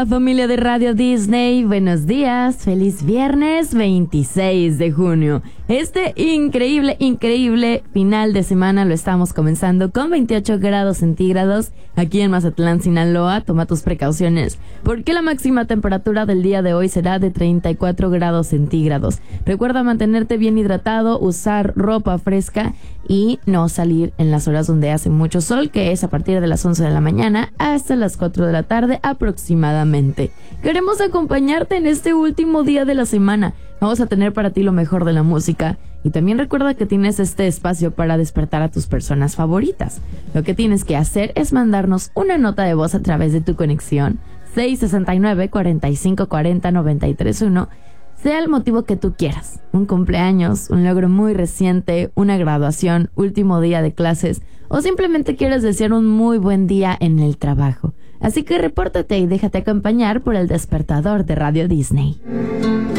Familia de Radio Disney, buenos días, feliz viernes 26 de junio. Este increíble final de semana lo estamos comenzando con 28 grados centígrados aquí en Mazatlán, Sinaloa. Toma tus precauciones porque la máxima temperatura del día de hoy será de 34 grados centígrados. Recuerda mantenerte bien hidratado, usar ropa fresca y no salir en las horas donde hace mucho sol, que es a partir de las 11 de la mañana hasta las 4 de la tarde aproximadamente. Queremos acompañarte en este último día de la semana. Vamos a tener para ti lo mejor de la música y también recuerda que tienes este espacio para despertar a tus personas favoritas. Lo que tienes que hacer es mandarnos una nota de voz a través de tu conexión 669-4540-931, sea el motivo que tú quieras. Un cumpleaños, un logro muy reciente, una graduación, último día de clases o simplemente quieres desear un muy buen día en el trabajo. Así que repórtate y déjate acompañar por el despertador de Radio Disney.